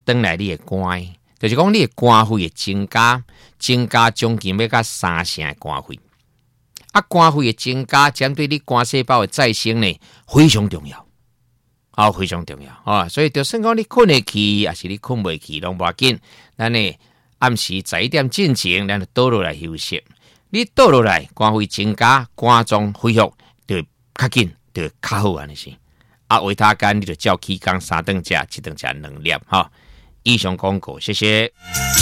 转来你的肝，就是讲你的肝肺会增加将近要到3成的肝肺。啊，肝肺的增加，针对你肝细胞的再生呢，非常重要。非常重要所以就算讲你困会去，还是你困袂去，拢无要紧。咱呢暗时早一点进前，咱就倒落来休息。你倒落来，肝肺增加，肝脏恢复就较紧，就较好安尼是。维他干你就照起工3顿食，1顿食2粒以上广告，谢谢。